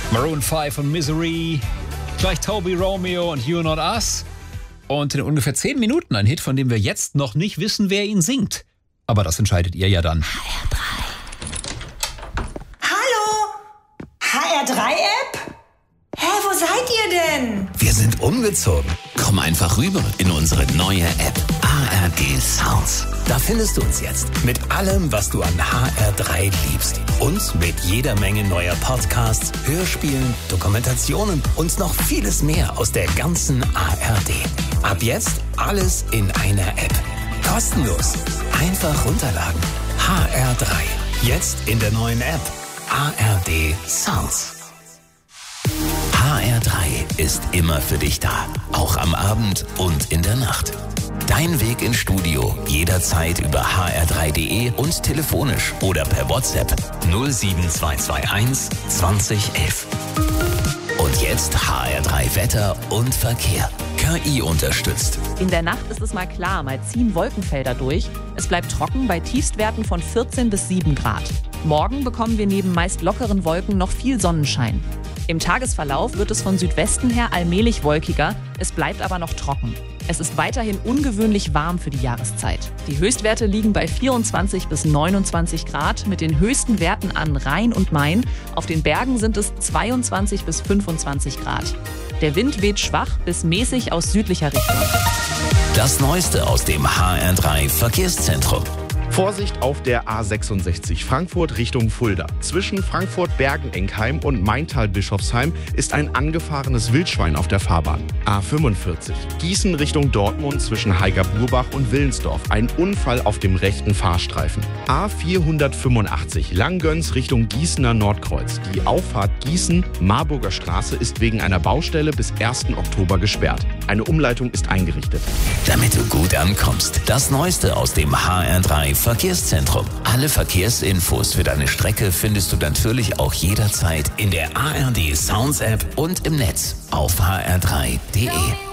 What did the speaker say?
Maroon 5 und Misery. Gleich Toby Romeo und You Not Us. Und in ungefähr 10 Minuten ein Hit, von dem wir jetzt noch nicht wissen, wer ihn singt. Aber das entscheidet ihr ja dann. HR3. Hallo? HR3-App? Hä, wo seid ihr denn? Wir sind umgezogen. Komm einfach rüber in unsere neue App ARD Sounds. Da findest du uns jetzt mit allem, was du an HR3 liebst. Und mit jeder Menge neuer Podcasts, Hörspielen, Dokumentationen und noch vieles mehr aus der ganzen ARD. Ab jetzt alles in einer App. Kostenlos. Einfach runterladen. HR3. Jetzt in der neuen App ARD Sounds. HR3 ist immer für dich da, auch am Abend und in der Nacht. Dein Weg ins Studio jederzeit über hr3.de und telefonisch oder per WhatsApp 07221 2011. Und jetzt HR3 Wetter und Verkehr. KI unterstützt. In der Nacht ist es mal klar, mal ziehen Wolkenfelder durch. Es bleibt trocken bei Tiefstwerten von 14 bis 7 Grad. Morgen bekommen wir neben meist lockeren Wolken noch viel Sonnenschein. Im Tagesverlauf wird es von Südwesten her allmählich wolkiger, es bleibt aber noch trocken. Es ist weiterhin ungewöhnlich warm für die Jahreszeit. Die Höchstwerte liegen bei 24 bis 29 Grad mit den höchsten Werten an Rhein und Main. Auf den Bergen sind es 22 bis 25 Grad. Der Wind weht schwach bis mäßig aus südlicher Richtung. Das Neueste aus dem HR3 Verkehrszentrum. Vorsicht auf der A66 Frankfurt Richtung Fulda. Zwischen Frankfurt-Bergen-Enkheim und Maintal-Bischofsheim ist ein angefahrenes Wildschwein auf der Fahrbahn. A45 Gießen Richtung Dortmund zwischen Heiger-Burbach und Willensdorf. Ein Unfall auf dem rechten Fahrstreifen. A485 Langgöns Richtung Gießener Nordkreuz. Die Auffahrt Gießen-Marburger Straße ist wegen einer Baustelle bis 1. Oktober gesperrt. Eine Umleitung ist eingerichtet. Damit du gut ankommst, das Neueste aus dem HR3 Verkehrszentrum. Alle Verkehrsinfos für deine Strecke findest du natürlich auch jederzeit in der ARD Sounds App und im Netz auf hr3.de.